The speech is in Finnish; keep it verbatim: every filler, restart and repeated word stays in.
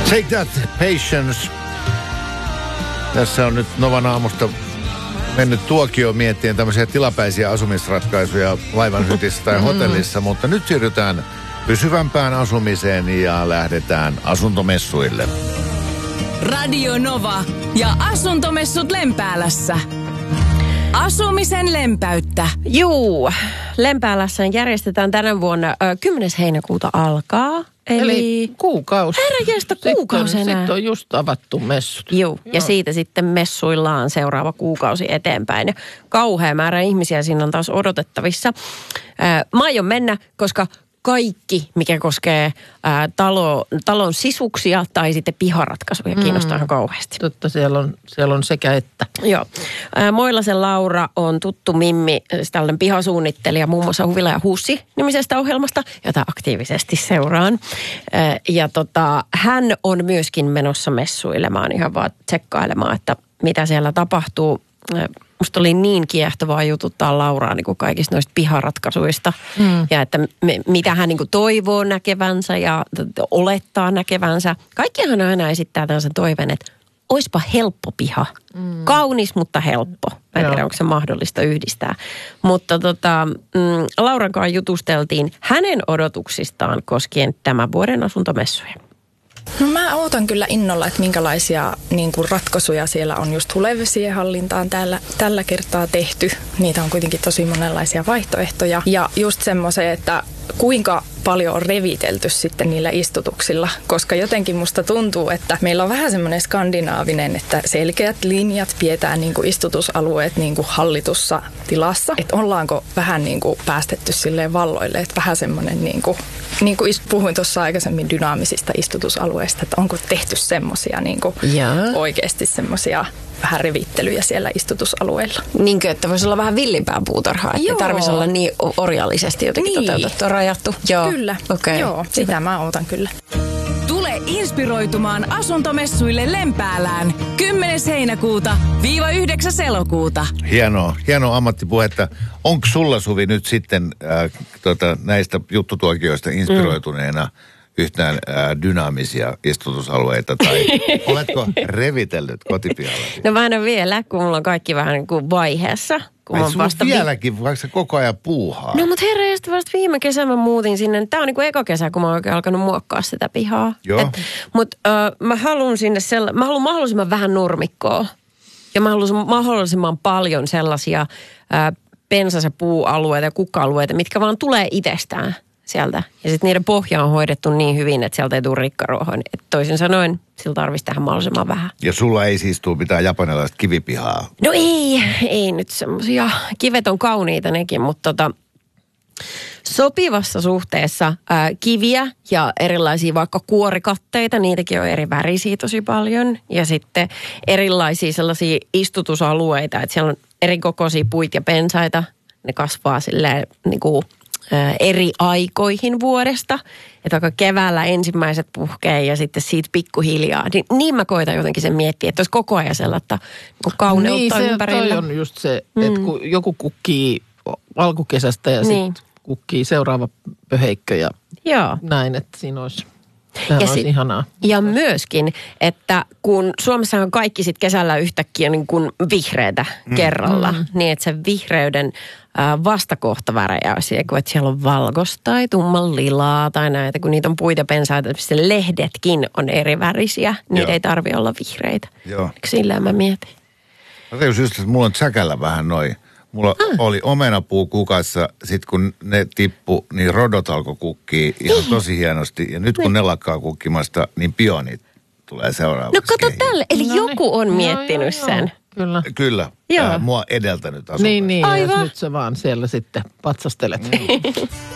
Take That, Patience. Tässä on nyt Novan aamusta mennyt tuokio miettien tämmöisiä tilapäisiä asumisratkaisuja laivan hytissä tai hotellissa, mutta nyt siirrytään pysyvämpään asumiseen ja lähdetään asuntomessuille. Radio Nova ja asuntomessut Lempäälässä. Asumisen lempeyttä. Juu, Lempäälässä järjestetään tänä vuonna äh, kymmenes heinäkuuta alkaa. Eli, Eli kuukausi. Herranjeesta, kuukausi enää. Sitten on just avattu messut. Juu, ja siitä sitten messuillaan seuraava kuukausi eteenpäin. Ja kauhea määrä ihmisiä siinä on taas odotettavissa. Äh, mä aion mennä, koska kaikki, mikä koskee ää, talo, talon sisuksia tai sitten piharatkaisuja, kiinnostaa ihan kauheasti. Totta, siellä on, siellä on sekä että. Joo. Ää, Moilasen Laura on tuttu Mimmi, tällainen pihasuunnittelija muun muassa Huvila ja Hussi nimisestä ohjelmasta, jota aktiivisesti seuraan. Ää, ja tota, hän on myöskin menossa messuilemaan, ihan vaan tsekkailemaan, että mitä siellä tapahtuu. Musta oli niin kiehtovaa jututtaa Lauraa niin kuin kaikista noista piharatkaisuista. Mm. Ja että me, mitä hän niin kuin toivoo näkevänsä ja olettaa näkevänsä. Kaikkihan aina esittää tällaisen toiveen, että oispa helppo piha. Mm. Kaunis, mutta helppo. Mä en tiedä, onko se mahdollista yhdistää. Mutta tota, mm, Lauran kanssa jutusteltiin hänen odotuksistaan koskien tämän vuoden asuntomessuja. No mä ootan kyllä innolla, että minkälaisia niin kuin ratkaisuja siellä on just hulevesien hallintaan täällä, tällä kertaa tehty. Niitä on kuitenkin tosi monenlaisia vaihtoehtoja. Ja just semmoisen, että kuinka paljon on revitelty sitten niillä istutuksilla, koska jotenkin musta tuntuu, että meillä on vähän semmoinen skandinaavinen, että selkeät linjat pidetään niin kuin istutusalueet niin kuin hallitussa tilassa. Että ollaanko vähän niin kuin päästetty silleen valloille, että vähän semmoinen, niin kuin, niin kuin puhuin tuossa aikaisemmin dynaamisista istutusalueista, että onko tehty semmoisia niin kuin oikeasti semmoisia vähän revittelyjä siellä istutusalueilla. Niinkö, että voisi olla vähän villimpää puutarhaa, että ei tarvitsisi olla niin orjallisesti jotenkin niin toteutettu, rajattu. Joo. Kyllä, okay. Joo, sitä mä ootan kyllä. Tule inspiroitumaan asuntomessuille Lempäälään kymmenes heinäkuuta viiva yhdeksäs elokuuta. Hienoa, hienoa ammattipuhetta. Onko sulla, Suvi, nyt sitten äh, tota, näistä juttutuokioista inspiroituneena mm. yhtään ää, dynaamisia istutusalueita, tai oletko revitellyt kotipihalla? No mä en ole vielä, kun mulla on kaikki vähän niin kuin vaiheessa. Kun Ai vasta vieläkin, vi- vaikka sä koko ajan puuhaa? No mutta herra, ja vasta viime kesän mä muutin sinne. Tää on niin kuin eka kesä, kun mä oon oikein alkanut muokkaa sitä pihaa. Joo. Mutta äh, mä haluan sinne sella- mä haluan mahdollisimman vähän nurmikkoa. Ja mä haluan mahdollisimman paljon sellaisia äh, pensas- ja puualueita ja kukka-alueita, mitkä vaan tulee itsestään sieltä. Ja sitten niiden pohja on hoidettu niin hyvin, että sieltä ei tule rikkaruohoa. Et toisin sanoen, sillä tarvitsisi tehdä mahdollisimman vähän. Ja sulla ei siis tule mitään japanilaista kivipihaa? No ei, ei nyt semmoisia. Kivet on kauniita nekin, mutta tota, sopivassa suhteessa ää, kiviä ja erilaisia vaikka kuorikatteita, niitäkin on eri värisiä tosi paljon. Ja sitten erilaisia sellaisia istutusalueita, että siellä on eri kokoisia puita ja pensaita. Ne kasvaa silleen niin kuin eri aikoihin vuodesta. Että vaikka keväällä ensimmäiset puhkee ja sitten siitä pikkuhiljaa. Niin, niin mä koitan jotenkin sen miettiä, että olisi koko ajan sellaista niin kauneutta niin, ympärillä. Niin, on just se, että kun joku kukkii alkukesästä ja niin sitten kukkii seuraava pöheikkö ja Joo. näin, että siinä olisi, ja olisi sit, ihanaa. Ja myöskin, että kun Suomessa on kaikki sitten kesällä yhtäkkiä niin kuin vihreätä mm. kerralla, mm. niin että se vihreyden vastakohtavärejä olisi, että siellä on valkoista tai tumman lilaa tai näitä, kun niitä on puita pensaita, niin lehdetkin on eri värisiä, niitä ei tarvitse olla vihreitä. Joo. Silleen mä mietin. Mä tein just, että mulla on tsäkällä vähän noin. Mulla ah. oli omenapuu kukassa, sit kun ne tippu, niin rodot alkoi kukkii ihan tosi hienosti. Ja nyt kun ne lakkaa kukkimasta, niin pionit tulee seuraavaksi. No kato tälle, eli no joku on miettinyt no, sen. Kyllä. Kyllä. Äh, mua edeltänyt asukas. Niin, niin. Aivan. Ja nyt sä vaan siellä sitten patsastelet.